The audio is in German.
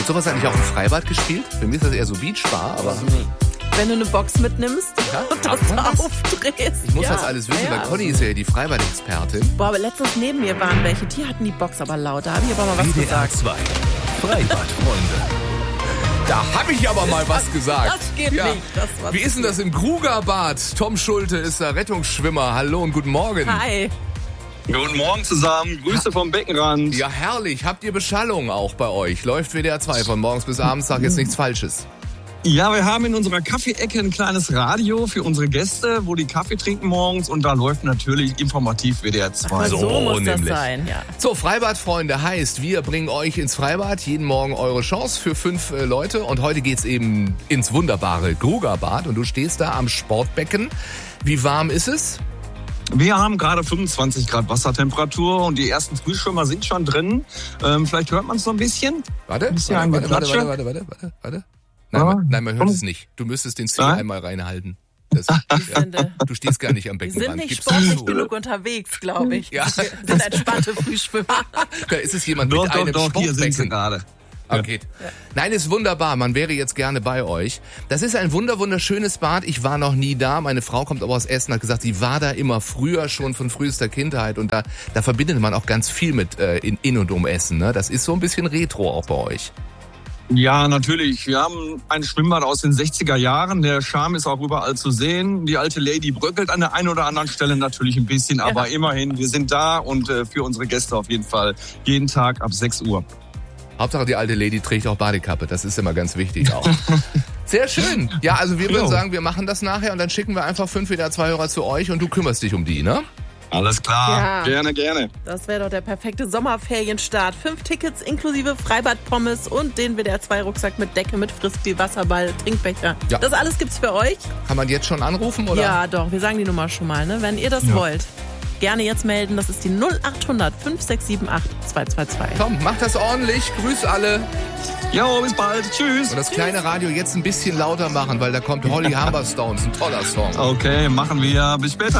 Sowas eigentlich auch im Freibad gespielt? Für mich ist das eher so Beachbar, aber... Wenn du eine Box mitnimmst und das aufdrehst. Ich muss das alles wissen, weil Conny ist ja die Freibad-Expertin. Boah, aber letztens neben mir waren welche, die hatten die Box aber laut. Da habe ich aber mal was WDR gesagt. 2. Freibadfreunde. Da habe ich aber mal was gesagt. Das geht nicht. Das war Wie ist denn das im Krugerbad? Tom Schulte ist der Rettungsschwimmer. Hallo und guten Morgen. Hi. Guten Morgen zusammen, Grüße vom Beckenrand. Ja, herrlich. Habt ihr Beschallung auch bei euch? Läuft WDR 2 von morgens bis abends, sag jetzt nichts Falsches. Ja, wir haben in unserer Kaffeeecke ein kleines Radio für unsere Gäste, wo die Kaffee trinken morgens und da läuft natürlich informativ WDR 2. So muss das sein, ja. So, Freibadfreunde heißt, wir bringen euch ins Freibad, jeden Morgen eure Chance für 5 Leute und heute geht's eben ins wunderbare Krugerbad und du stehst da am Sportbecken. Wie warm ist es? Wir haben gerade 25 Grad Wassertemperatur und die ersten Frühschwimmer sind schon drin. Vielleicht hört man es noch ein bisschen. Warte. Nein, man hört es nicht. Du müsstest den Zeh einmal reinhalten. Du stehst gar nicht am Beckenrand. Wir sind nicht sportlich genug unterwegs, glaube ich. Ja. Wir sind entspannte Frühschwimmer. Da ist es jemand mit einem Sportbecken. Hier sind sie gerade. Okay. Nein, ist wunderbar. Man wäre jetzt gerne bei euch. Das ist ein wunderschönes Bad. Ich war noch nie da. Meine Frau kommt aber aus Essen, hat gesagt, sie war da immer früher schon von frühester Kindheit. Und da verbindet man auch ganz viel mit in und um Essen. Ne? Das ist so ein bisschen Retro auch bei euch. Ja, natürlich. Wir haben ein Schwimmbad aus den 60er Jahren. Der Charme ist auch überall zu sehen. Die alte Lady bröckelt an der einen oder anderen Stelle natürlich ein bisschen. Aber immerhin, wir sind da und für unsere Gäste auf jeden Fall jeden Tag ab 6 Uhr. Hauptsache die alte Lady trägt auch Badekappe. Das ist immer ganz wichtig auch. Sehr schön. Ja, also wir würden sagen, wir machen das nachher und dann schicken wir einfach 5 WDR 2 Hörer zu euch und du kümmerst dich um die, ne? Alles klar. Ja. Gerne. Das wäre doch der perfekte Sommerferienstart. 5 Tickets inklusive Freibad-Pommes und den WDR 2 Rucksack mit Decke, mit Frisbee, Wasserball, Trinkbecher. Ja. Das alles gibt's für euch. Kann man jetzt schon anrufen, oder? Ja, doch. Wir sagen die Nummer schon mal, ne? Wenn ihr das wollt. Gerne jetzt melden. Das ist die 0800 5678 222. Komm, mach das ordentlich. Grüß alle. Jo, bis bald. Tschüss. Und das kleine Radio jetzt ein bisschen lauter machen, weil da kommt Holly Humberstones, ein toller Song. Okay, machen wir. Bis später.